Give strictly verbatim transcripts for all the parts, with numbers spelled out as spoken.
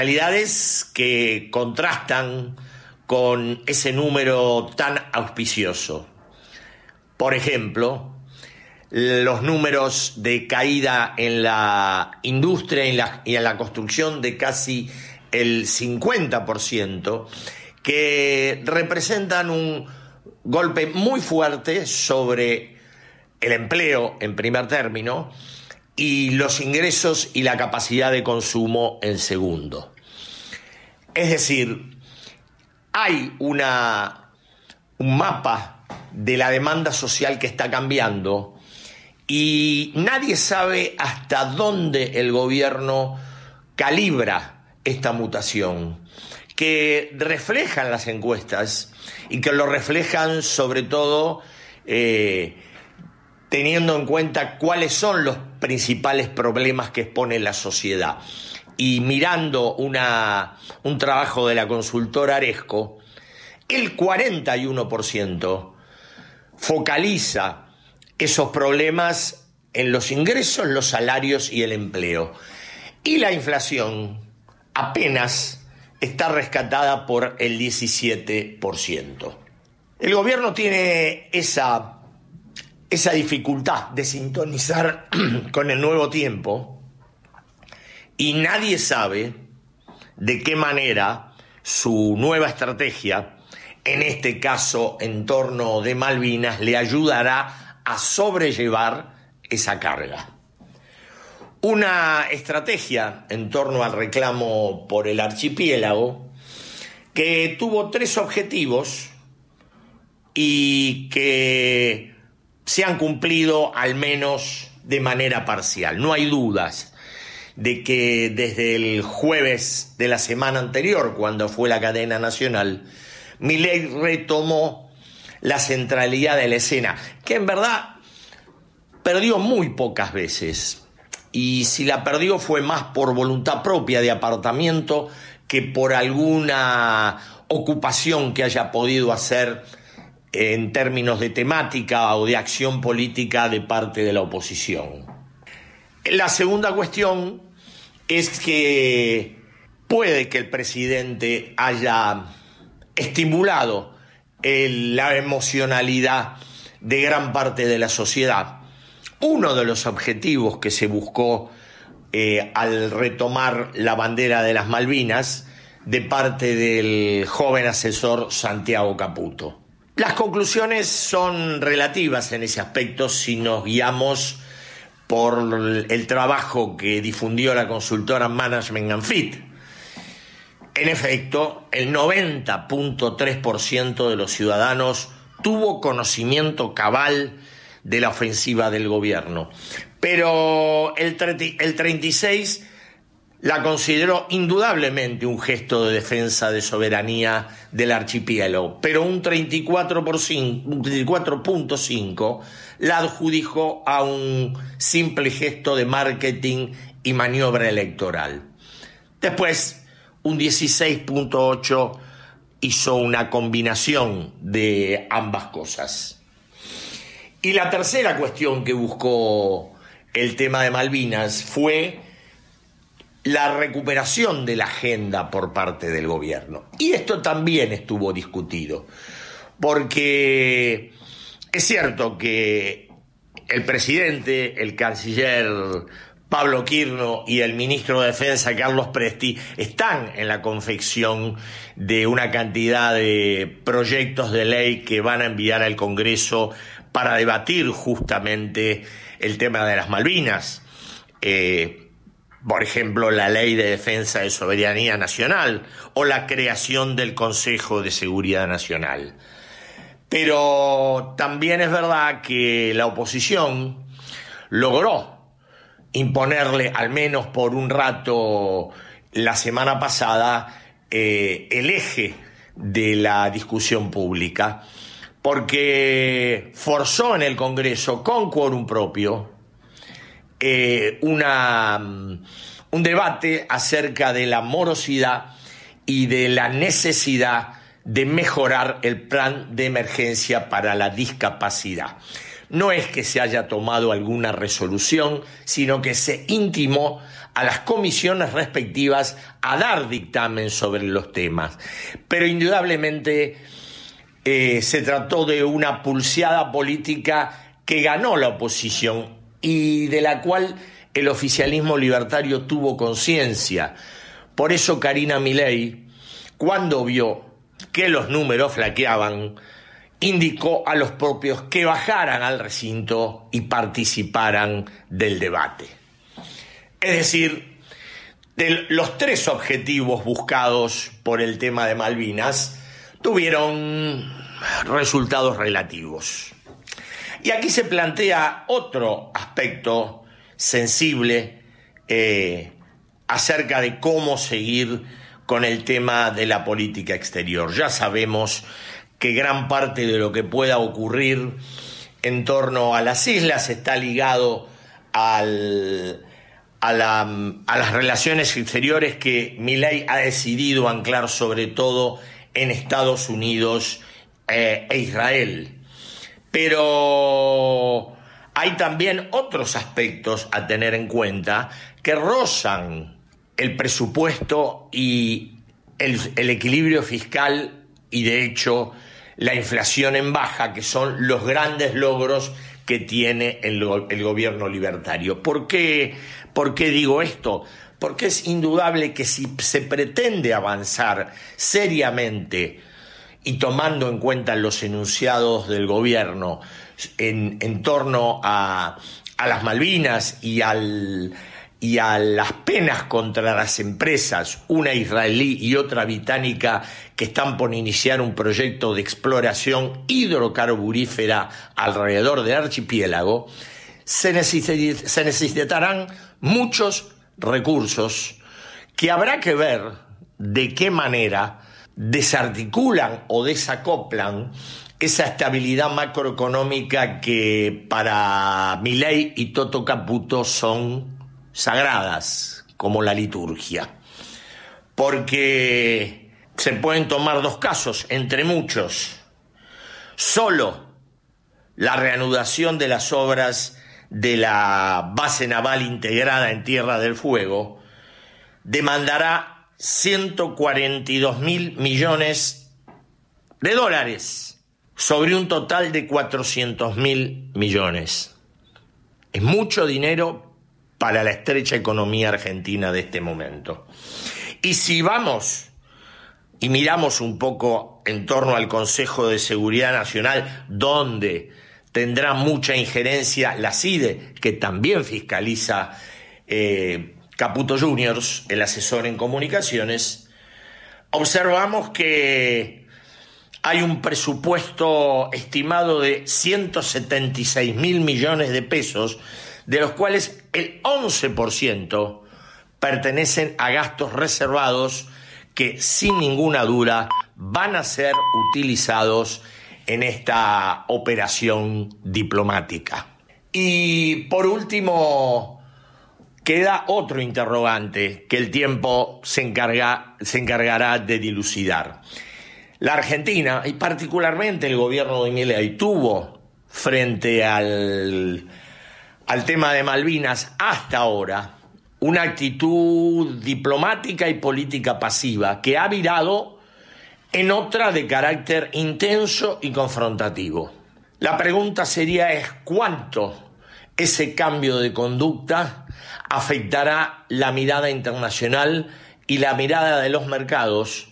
Realidades que contrastan con ese número tan auspicioso. Por ejemplo, los números de caída en la industria y en la, y en la construcción de casi el cincuenta por ciento, que representan un golpe muy fuerte sobre el empleo en primer término y los ingresos y la capacidad de consumo en segundo. Es decir, hay una, un mapa de la demanda social que está cambiando y nadie sabe hasta dónde el gobierno calibra esta mutación, que reflejan las encuestas y que lo reflejan sobre todo eh, teniendo en cuenta cuáles son los principales problemas que expone la sociedad. Y mirando una, un trabajo de la consultora Aresco, el cuarenta y uno por ciento focaliza esos problemas en los ingresos, los salarios y el empleo. Y la inflación apenas está rescatada por el diecisiete por ciento. El gobierno tiene esa, esa dificultad de sintonizar con el nuevo tiempo y nadie sabe de qué manera su nueva estrategia, en este caso en torno de Malvinas, le ayudará a sobrellevar esa carga. Una estrategia en torno al reclamo por el archipiélago que tuvo tres objetivos y que se han cumplido al menos de manera parcial. No hay dudas de que desde el jueves de la semana anterior, cuando fue la cadena nacional, Milei retomó la centralidad de la escena, que en verdad perdió muy pocas veces. Y si la perdió fue más por voluntad propia de apartamiento que por alguna ocupación que haya podido hacer en términos de temática o de acción política de parte de la oposición. La segunda cuestión es que puede que el presidente haya estimulado el, la emocionalidad de gran parte de la sociedad. Uno de los objetivos que se buscó eh, al retomar la bandera de las Malvinas de parte del joven asesor Santiago Caputo. Las conclusiones son relativas en ese aspecto si nos guiamos por el trabajo que difundió la consultora Management and Fit. En efecto, el noventa punto tres por ciento de los ciudadanos tuvo conocimiento cabal de la ofensiva del gobierno, pero el treinta y seis por ciento la consideró indudablemente un gesto de defensa de soberanía del archipiélago, pero un treinta y cuatro punto cinco por ciento la adjudicó a un simple gesto de marketing y maniobra electoral. Después, un dieciséis punto ocho por ciento hizo una combinación de ambas cosas. Y la tercera cuestión que buscó el tema de Malvinas fue la recuperación de la agenda por parte del gobierno. Y esto también estuvo discutido, porque es cierto que el presidente, el canciller Pablo Quirno y el ministro de Defensa, Carlos Presti, están en la confección de una cantidad de proyectos de ley que van a enviar al Congreso para debatir justamente el tema de las Malvinas. Eh, por ejemplo, la Ley de Defensa de Soberanía Nacional o la creación del Consejo de Seguridad Nacional. Pero también es verdad que la oposición logró imponerle, al menos por un rato la semana pasada, eh, el eje de la discusión pública, porque forzó en el Congreso, con quórum propio, eh, una, un debate acerca de la morosidad y de la necesidad de mejorar el plan de emergencia para la discapacidad. no es que se haya tomado alguna resolución, sino que se intimó a las comisiones respectivas a dar dictamen sobre los temas. Pero indudablemente eh, se trató de una pulseada política que ganó la oposición y de la cual el oficialismo libertario tuvo conciencia. Por eso Karina Milei, cuando vio que los números flaqueaban, indicó a los propios que bajaran al recinto y participaran del debate. Es decir, de los tres objetivos buscados por el tema de Malvinas, tuvieron resultados relativos. Y aquí se plantea otro aspecto sensible eh, acerca de cómo seguir con el tema de la política exterior. Ya sabemos que gran parte de lo que pueda ocurrir en torno a las islas está ligado al, a, la, a las relaciones exteriores que Milei ha decidido anclar sobre todo en Estados Unidos eh, e Israel. Pero hay también otros aspectos a tener en cuenta que rozan el presupuesto y el, el equilibrio fiscal y de hecho la inflación en baja, que son los grandes logros que tiene el, el gobierno libertario. ¿Por qué, ¿Por qué digo esto? Porque es indudable que si se pretende avanzar seriamente y tomando en cuenta los enunciados del gobierno en, en torno a, a las Malvinas y al... y a las penas contra las empresas, una israelí y otra británica que están por iniciar un proyecto de exploración hidrocarburífera alrededor del archipiélago, se, necesit- se necesitarán muchos recursos que habrá que ver de qué manera desarticulan o desacoplan esa estabilidad macroeconómica que para Milei y Toto Caputo son sagradas, como la liturgia, porque se pueden tomar dos casos entre muchos. Solo la reanudación de las obras de la base naval integrada en Tierra del Fuego demandará ciento cuarenta y dos mil millones de dólares sobre un total de cuatrocientos mil millones. Es mucho dinero para la estrecha economía argentina de este momento. Y si vamos y miramos un poco en torno al Consejo de Seguridad Nacional, donde tendrá mucha injerencia la C I D E, que también fiscaliza eh, Caputo Juniors, el asesor en comunicaciones, observamos que hay un presupuesto estimado de ciento setenta y seis mil millones de pesos, de los cuales el once por ciento pertenecen a gastos reservados que sin ninguna duda van a ser utilizados en esta operación diplomática. Y por último, queda otro interrogante que el tiempo se encarga, se encargará de dilucidar. La Argentina, y particularmente el gobierno de Milei, tuvo frente al... al tema de Malvinas hasta ahora una actitud diplomática y política pasiva que ha virado en otra de carácter intenso y confrontativo. La pregunta sería es cuánto ese cambio de conducta afectará la mirada internacional y la mirada de los mercados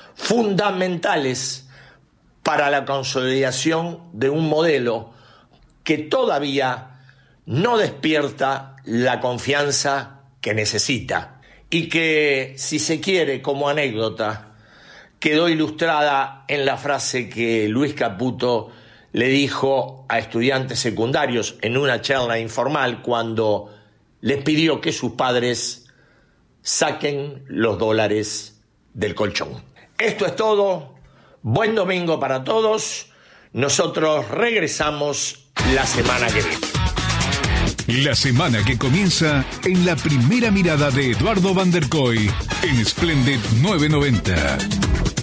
fundamentales para la consolidación de un modelo que todavía no despierta la confianza que necesita y que, si se quiere, como anécdota, quedó ilustrada en la frase que Luis Caputo le dijo a estudiantes secundarios en una charla informal cuando les pidió que sus padres saquen los dólares del colchón. Esto es todo. Buen domingo para todos. Nosotros regresamos la semana que viene. La semana que comienza en la primera mirada de Eduardo Van der Kooi en Splendid novecientos noventa.